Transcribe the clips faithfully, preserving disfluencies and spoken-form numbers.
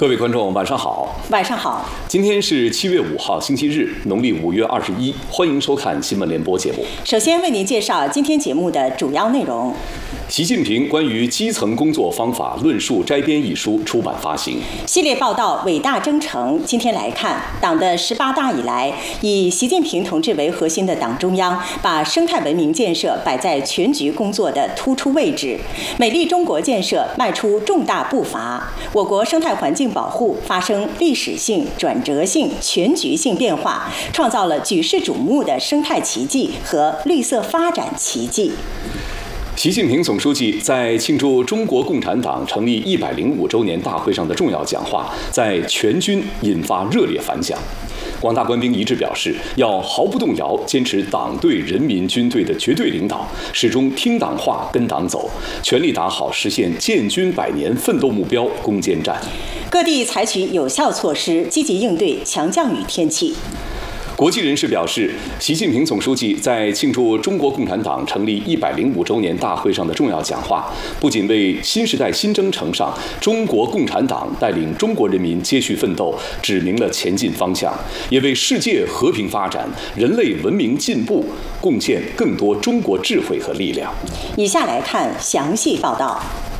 各位观众，晚上好。 晚上好。 今天是七月五号，星期日，农历五月二十一。欢迎收看新闻联播节目。 首先为您介绍今天节目的主要内容。 习近平关于基层工作方法论述摘编一书出版发行。 系列报道伟大征程，今天来看，党的十八大以来，以习近平同志为核心的党中央把生态文明建设摆在全局工作的突出位置，美丽中国建设迈出重大步伐，我国生态环境保护发生历史性、转折性、全局性变化，创造了举世瞩目的生态奇迹和绿色发展奇迹。 习近平总书记在庆祝中国共产党成立一百零五周年大会上的重要讲话，在全军引发热烈反响。广大官兵一致表示，要毫不动摇坚持党对人民军队的绝对领导，始终听党话、跟党走，全力打好实现建军百年奋斗目标攻坚战。 各地采取有效措施，积极应对强降雨天气。 国际人士表示，习近平总书记在庆祝中国共产党成立一百零五周年大会上的重要讲话，不仅为新时代新征程上中国共产党带领中国人民接续奋斗指明了前进方向，也为世界和平发展、人类文明进步贡献更多中国智慧和力量。 以下来看详细报道。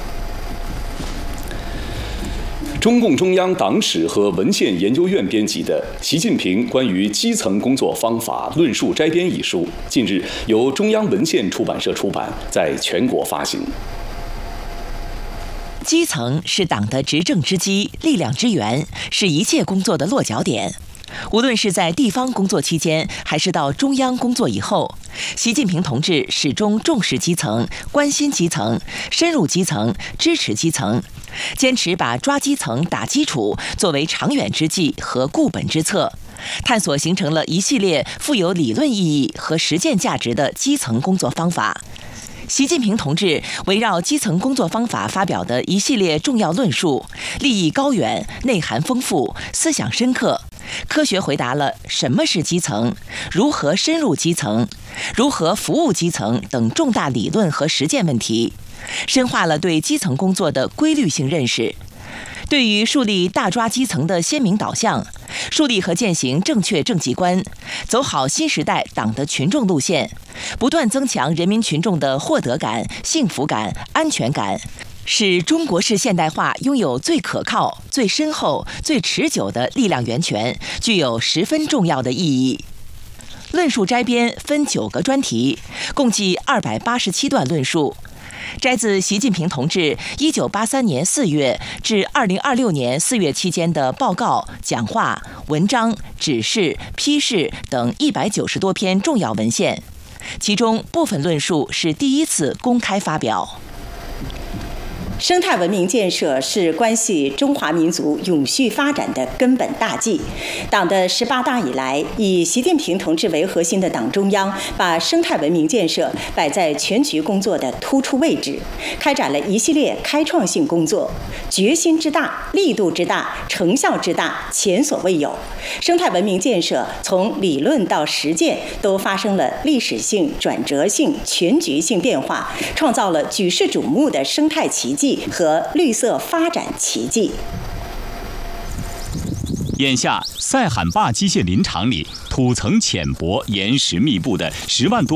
中共中央党史和文献研究院编辑的《习近平关于基层工作方法论述摘编》一书，近日由中央文献出版社出版，在全国发行。 基层是党的执政之基、力量之源，是一切工作的落脚点。无论是在地方工作期间，还是到中央工作以后，习近平同志始终重视基层、关心基层、深入基层、支持基层，坚持把抓基层、打基础作为长远之计和固本之策，探索形成了一系列富有理论意义和实践价值的基层工作方法。习近平同志围绕基层工作方法发表的一系列重要论述，立意高远、内涵丰富、思想深刻，科学回答了什么是基层、如何深入基层、如何服务基层等重大理论和实践问题，深化了对基层工作的规律性认识。对于树立大抓基层的鲜明导向，树立和践行正确政绩观，走好新时代党的群众路线，不断增强人民群众的获得感、幸福感、安全感，使中国式现代化拥有最可靠、最深厚、最持久的力量源泉，具有十分重要的意义。论述摘编分九个专题，共计二百八十七段论述，摘自习近平同志一九八三年四月至二零二六年四月期间的报告、讲话、文章、指示、批示等一百九十多篇重要文献，其中部分论述是第一次公开发表。 生态文明建设是关系中华民族永续发展的根本大计。党的十八大以来，以习近平同志为核心的党中央把生态文明建设摆在全局工作的突出位置，开展了一系列开创性工作，决心之大、力度之大、成效之大，前所未有。生态文明建设从理论到实践都发生了历史性、转折性、全局性变化，创造了举世瞩目的生态奇迹和绿色发展奇迹。 眼下，赛罕坝机械林场里土层浅薄、岩石密布的十万多